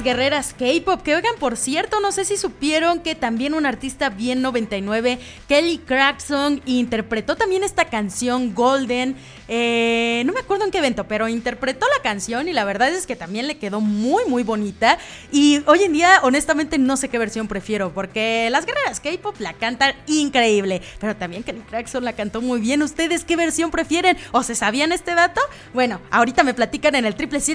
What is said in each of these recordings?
guerreras K-pop, que oigan, por cierto, no sé si supieron que también un artista bien 99, Kelly Clarkson, interpretó también esta canción Golden, no me acuerdo en qué evento, pero interpretó la canción y la verdad es que también le quedó muy muy bonita. Y hoy en día honestamente no sé qué versión prefiero, porque las guerreras K-pop la cantan increíble, pero también Kelly Clarkson la cantó muy bien. ¿Ustedes qué versión prefieren? ¿O se sabían este dato? Bueno, ahorita me platican en el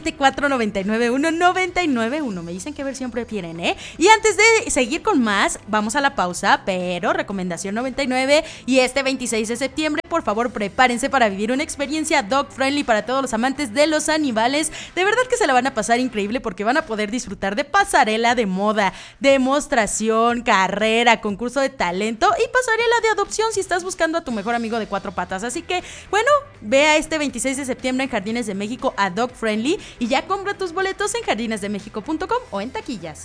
777-499-1991. Me dicen qué versión prefieren, ¿eh? Y antes de seguir con más, vamos a la pausa, pero recomendación 99, y este 26 de septiembre, por favor, prepárense para vivir una experiencia dog friendly para todos los amantes de los animales. De verdad que se la van a pasar increíble porque van a poder disfrutar de pasarela de moda, demostración, carrera, concurso de talento y pasarela de adopción si estás buscando a tu mejor amigo de cuatro patas. Así que, bueno, vea este 26 de septiembre en Jardines de México a Dog Friendly y ya compra tus boletos en jardinesdemexico.com o en taquillas.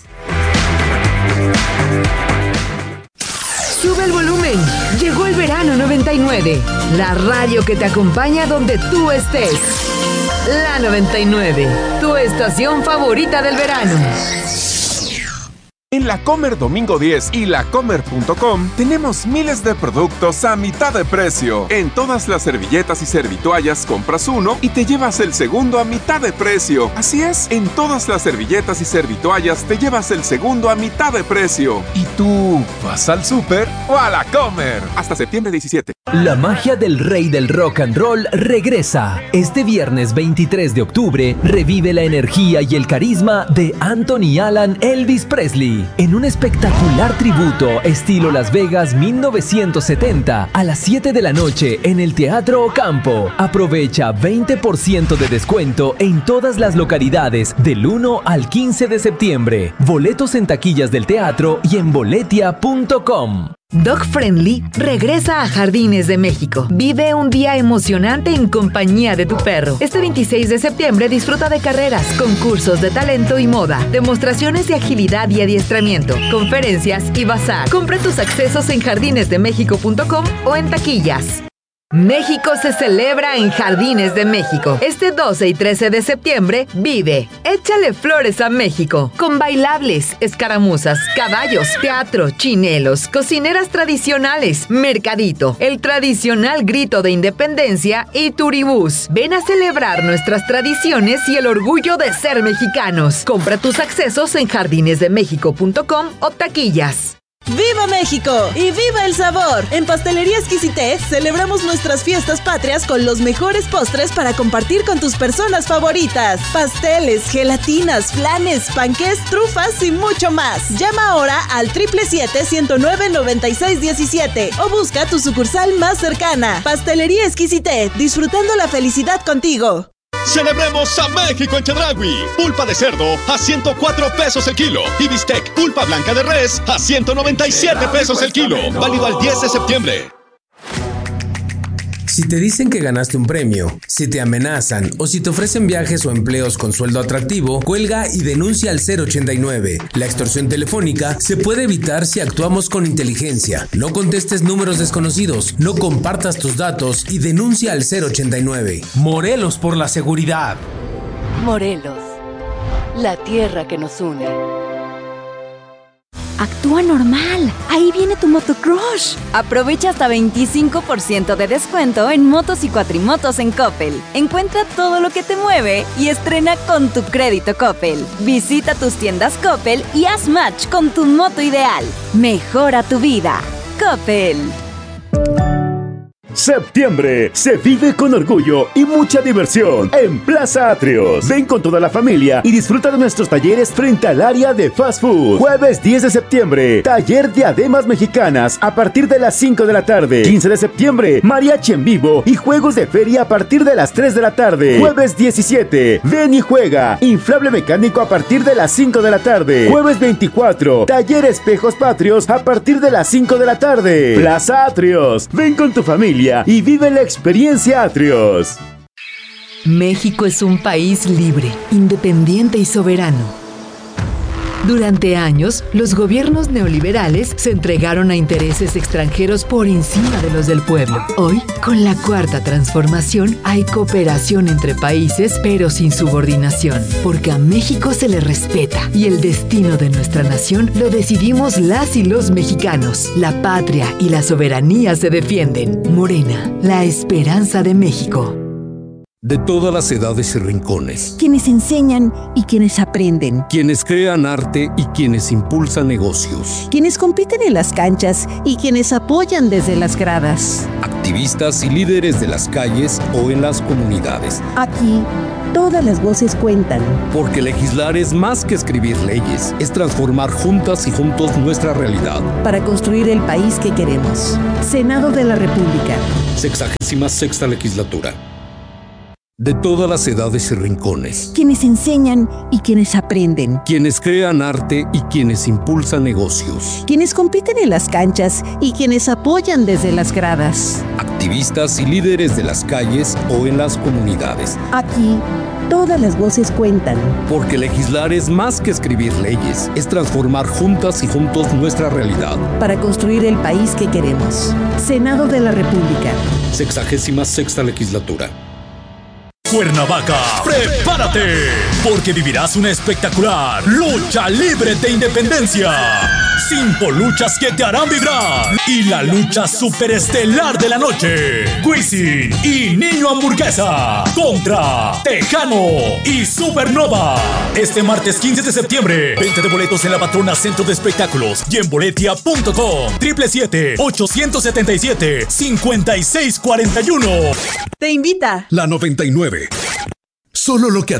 Sube el volumen, llegó el verano 99, la radio que te acompaña donde tú estés. La 99, tu estación favorita del verano. En La Comer Domingo 10 y lacomer.com tenemos miles de productos a mitad de precio. En todas las servilletas y servitoallas compras uno y te llevas el segundo a mitad de precio. Así es, en todas las servilletas y servitoallas te llevas el segundo a mitad de precio. ¿Y tú vas al súper o a La Comer? Hasta septiembre 17. La magia del rey del rock and roll regresa. Este viernes 23 de octubre revive la energía y el carisma de Anthony Alan Elvis Presley en un espectacular tributo estilo Las Vegas 1970 a las 7 de la noche en el Teatro Ocampo. Aprovecha 20% de descuento en todas las localidades del 1 al 15 de septiembre. Boletos en taquillas del teatro y en boletia.com. Dog Friendly regresa a Jardines de México. Vive un día emocionante en compañía de tu perro. Este 26 de septiembre disfruta de carreras, concursos de talento y moda, demostraciones de agilidad y adiestramiento, conferencias y bazar. Compra tus accesos en jardinesdemexico.com o en taquillas. México se celebra en Jardines de México. Este 12 y 13 de septiembre, vive Échale Flores a México, con bailables, escaramuzas, caballos, teatro, chinelos, cocineras tradicionales, mercadito, el tradicional grito de independencia y turibús. Ven a celebrar nuestras tradiciones y el orgullo de ser mexicanos. Compra tus accesos en jardinesdemexico.com o taquillas. ¡Viva México! ¡Y viva el sabor! En Pastelería Exquisité celebramos nuestras fiestas patrias con los mejores postres para compartir con tus personas favoritas. Pasteles, gelatinas, flanes, panqués, trufas y mucho más. Llama ahora al 777-109-9617 o busca tu sucursal más cercana. Pastelería Exquisité, disfrutando la felicidad contigo. Celebremos a México en Chedraui. Pulpa de cerdo a 104 pesos el kilo. Y bistec pulpa blanca de res a 197 pesos el kilo. Válido al 10 de septiembre. Si te dicen que ganaste un premio, si te amenazan o si te ofrecen viajes o empleos con sueldo atractivo, cuelga y denuncia al 089. La extorsión telefónica se puede evitar si actuamos con inteligencia. No contestes números desconocidos, no compartas tus datos y denuncia al 089. Morelos por la seguridad. Morelos, la tierra que nos une. Actúa normal. Ahí viene tu motocrush. Aprovecha hasta 25% de descuento en motos y cuatrimotos en Coppel. Encuentra todo lo que te mueve y estrena con tu crédito Coppel. Visita tus tiendas Coppel y haz match con tu moto ideal. Mejora tu vida. Coppel. Septiembre se vive con orgullo y mucha diversión en Plaza Atrios. Ven con toda la familia y disfruta de nuestros talleres frente al área de fast food. Jueves 10 de septiembre, taller de diademas mexicanas a partir de las 5 de la tarde. 15 de septiembre, mariachi en vivo y juegos de feria a partir de las 3 de la tarde. Jueves 17, ven y juega, inflable mecánico a partir de las 5 de la tarde. Jueves 24, taller espejos patrios a partir de las 5 de la tarde. Plaza Atrios, ven con tu familia y vive la experiencia Atrios. México es un país libre, independiente y soberano. Durante años, los gobiernos neoliberales se entregaron a intereses extranjeros por encima de los del pueblo. Hoy, con la cuarta transformación, hay cooperación entre países, pero sin subordinación, porque a México se le respeta y el destino de nuestra nación lo decidimos las y los mexicanos. La patria y la soberanía se defienden. Morena, la esperanza de México. De todas las edades y rincones. Quienes enseñan y quienes aprenden. Quienes crean arte y quienes impulsan negocios. Quienes compiten en las canchas y quienes apoyan desde las gradas. Activistas y líderes de las calles o en las comunidades. Aquí, todas las voces cuentan. Porque legislar es más que escribir leyes, es transformar juntas y juntos nuestra realidad. Para construir el país que queremos. Senado de la República. 66ª Legislatura. De todas las edades y rincones. Quienes enseñan y quienes aprenden. Quienes crean arte y quienes impulsan negocios. Quienes compiten en las canchas y quienes apoyan desde las gradas. Activistas y líderes de las calles o en las comunidades. Aquí, todas las voces cuentan. Porque legislar es más que escribir leyes, es transformar juntas y juntos nuestra realidad. Para construir el país que queremos. Senado de la República. 66ª Legislatura. Cuernavaca, prepárate, porque vivirás una espectacular lucha libre de independencia. 5 luchas que te harán vibrar. Y la lucha superestelar de la noche. Wisin y Niño Hamburguesa contra Tejano y Supernova. Este martes 15 de septiembre. Venta de boletos en La Patrona Centro de Espectáculos y en boletia.com. 777-877-5641. Te invita La 99. Solo lo que